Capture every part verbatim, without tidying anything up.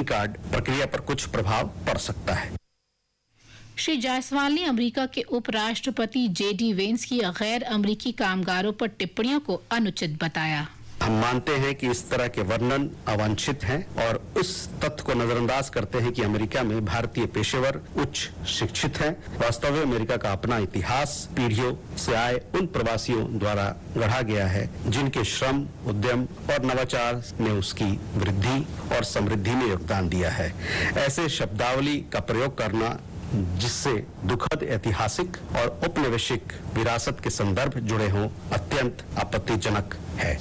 Card प्रक्रिया पर कुछ प्रभाव पड़ सकता है। श्री जायसवाल ने अमेरिका के उपराष्ट्रपति जे डी वेंस की गैर अमेरिकी कामगारों पर टिप्पणियों को अनुचित बताया। हम मानते हैं कि इस तरह के वर्णन अवांछित हैं और उस तथ्य को नजरअंदाज करते हैं कि अमेरिका में भारतीय पेशेवर उच्च शिक्षित हैं। वास्तव में अमेरिका का अपना इतिहास पीढ़ियों से आए उन प्रवासियों द्वारा गढ़ा गया है जिनके श्रम, उद्यम और नवाचार ने उसकी वृद्धि और समृद्धि में योगदान दिया है। ऐसे शब्दावली का प्रयोग करना जिससे दुखद ऐतिहासिक और औपनिवेशिक विरासत के संदर्भ जुड़े हों, अत्यंत आपत्तिजनक है।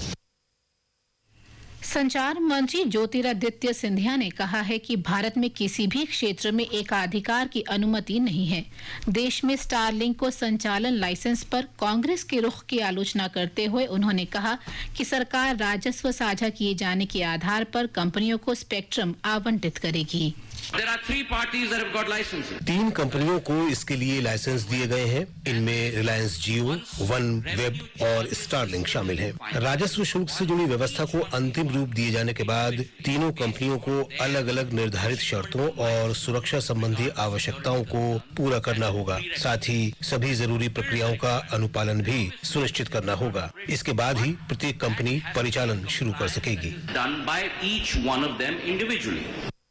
संचार मंत्री ज्योतिरादित्य सिंधिया ने कहा है कि भारत में किसी भी क्षेत्र में एकाधिकार की अनुमति नहीं है। देश में स्टारलिंक को संचालन लाइसेंस पर कांग्रेस के रुख की आलोचना करते हुए उन्होंने कहा कि सरकार राजस्व साझा किए जाने के आधार पर कंपनियों को स्पेक्ट्रम आवंटित करेगी। There are three parties that have got licenses. तीन कंपनियों को इसके लिए लाइसेंस दिए गए हैं। इनमें रिलायंस जियो, वन वेब और स्टारलिंक शामिल हैं। राजस्व शुल्क से जुड़ी व्यवस्था को अंतिम रूप दिए जाने के बाद तीनों कंपनियों को अलग अलग निर्धारित शर्तों और सुरक्षा संबंधी आवश्यकताओं को पूरा करना होगा। साथ ही सभी जरूरी प्रक्रियाओं का अनुपालन भी सुनिश्चित करना होगा। इसके बाद ही प्रत्येक कंपनी परिचालन शुरू कर सकेगी। Done by each one of them individually.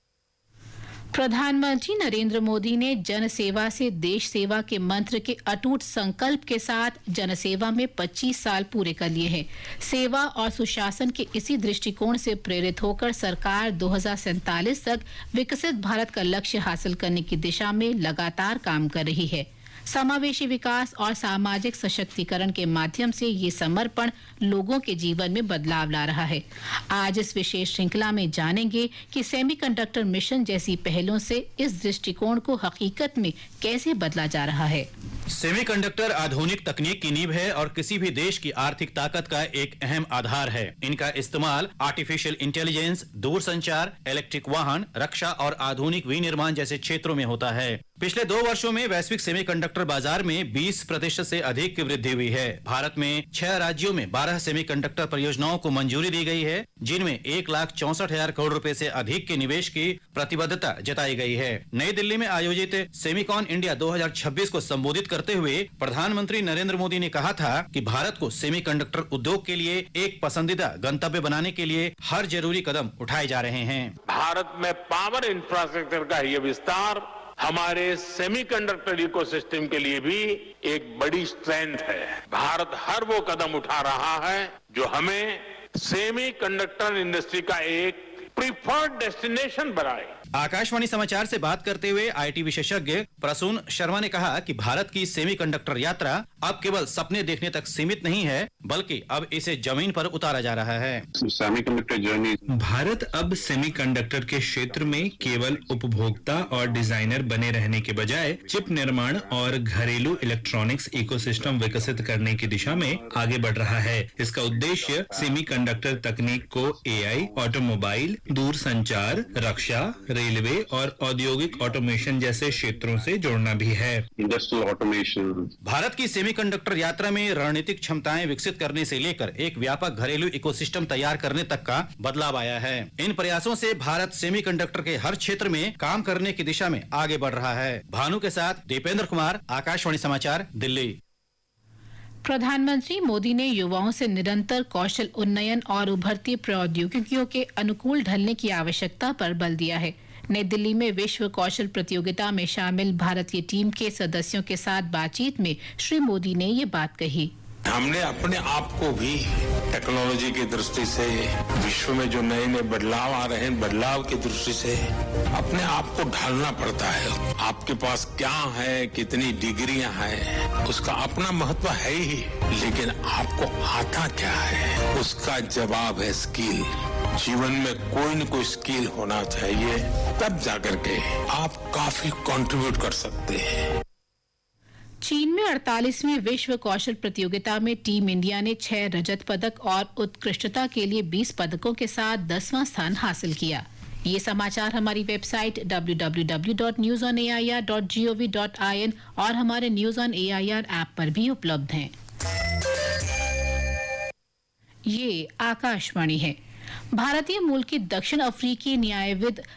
प्रधानमंत्री नरेंद्र मोदी ने जन सेवा से देश सेवा के मंत्र के अटूट संकल्प के साथ जनसेवा में पच्चीस साल पूरे कर लिए हैं। सेवा और सुशासन के इसी दृष्टिकोण से प्रेरित होकर सरकार दो हज़ार सैंतालीस तक विकसित भारत का लक्ष्य हासिल करने की दिशा में लगातार काम कर रही है। समावेशी विकास और सामाजिक सशक्तिकरण के माध्यम से ये समर्पण लोगों के जीवन में बदलाव ला रहा है। आज इस विशेष श्रृंखला में जानेंगे कि सेमीकंडक्टर मिशन जैसी पहलों से इस दृष्टिकोण को हकीकत में कैसे बदला जा रहा है। सेमीकंडक्टर आधुनिक तकनीक की नींव है और किसी भी देश की आर्थिक ताकत का एक अहम आधार है। इनका इस्तेमाल आर्टिफिशियल इंटेलिजेंस, दूरसंचार, इलेक्ट्रिक वाहन, रक्षा और आधुनिक विनिर्माण जैसे क्षेत्रों में होता है। पिछले दो वर्षों में वैश्विक सेमीकंडक्टर बाजार में बीस प्रतिशत से अधिक की वृद्धि हुई है। भारत में छह राज्यों में बारह सेमीकंडक्टर परियोजनाओं को मंजूरी दी गई है, जिनमें एक लाख चौसठ हजार करोड़ रुपए से अधिक के निवेश की प्रतिबद्धता जताई गई है। नई दिल्ली में आयोजित सेमीकॉन इंडिया दो हज़ार छब्बीस को संबोधित करते हुए प्रधानमंत्री नरेंद्र मोदी ने कहा था कि भारत को सेमीकंडक्टर उद्योग के लिए एक पसंदीदा गंतव्य बनाने के लिए हर जरूरी कदम उठाए जा रहे हैं। भारत में पावर इंफ्रास्ट्रक्चर का ये विस्तार हमारे सेमीकंडक्टर इकोसिस्टम के लिए भी एक बड़ी स्ट्रेंथ है। भारत हर वो कदम उठा रहा है जो हमें सेमीकंडक्टर इंडस्ट्री का एक प्रीफर्ड डेस्टिनेशन बनाए। आकाशवाणी समाचार से बात करते हुए आईटी विशेषज्ञ प्रसून शर्मा ने कहा कि भारत की सेमीकंडक्टर यात्रा अब केवल सपने देखने तक सीमित नहीं है, बल्कि अब इसे जमीन पर उतारा जा रहा है। सेमीकंडक्टर जर्नी भारत अब सेमीकंडक्टर के क्षेत्र में केवल उपभोक्ता और डिजाइनर बने रहने के बजाय चिप निर्माण और घरेलू इलेक्ट्रॉनिक्स इकोसिस्टम विकसित करने की दिशा में आगे बढ़ रहा है। इसका उद्देश्य सेमीकंडक्टर तकनीक को एआई, ऑटोमोबाइल, दूरसंचार, रक्षा, रेलवे और औद्योगिक ऑटोमेशन जैसे क्षेत्रों से जोड़ना भी है। Industrial automation. भारत की सेमीकंडक्टर यात्रा में रणनीतिक क्षमताएं विकसित करने से लेकर एक व्यापक घरेलू इकोसिस्टम तैयार करने तक का बदलाव आया है। इन प्रयासों से भारत सेमीकंडक्टर के हर क्षेत्र में काम करने की दिशा में आगे बढ़ रहा है। भानु के साथ दीपेंद्र कुमार, आकाशवाणी समाचार, दिल्ली। प्रधानमंत्री मोदी ने युवाओं से निरंतर कौशल उन्नयन और उभरती प्रौद्योगिकियों के अनुकूल ढलने की आवश्यकता पर बल दिया है। नई दिल्ली में विश्व कौशल प्रतियोगिता में शामिल भारतीय टीम के सदस्यों के साथ बातचीत में श्री मोदी ने ये बात कही। हमने अपने आप को भी टेक्नोलॉजी की दृष्टि से, विश्व में जो नए नए बदलाव आ रहे हैं, बदलाव की दृष्टि से अपने आप को ढालना पड़ता है। आपके पास क्या है, कितनी डिग्रियां हैं, उसका अपना महत्व है ही, लेकिन आपको आता क्या है, उसका जवाब है स्किल। जीवन में कोई न कोई स्किल होना चाहिए, तब जाकर के आप काफी कंट्रीब्यूट कर सकते हैं। चीन में अड़तालीसवीं विश्व कौशल प्रतियोगिता में टीम इंडिया ने छह रजत पदक और उत्कृष्टता के लिए बीस पदकों के साथ दसवां स्थान हासिल किया। ये समाचार हमारी website W W W dot news on A I R dot G O V dot I N और हमारे news on A I R app पर भी उपलब्ध हैं। ये आकाशवाणी है। भारतीय मूल की दक्षिण अफ्रीकी न्यायविद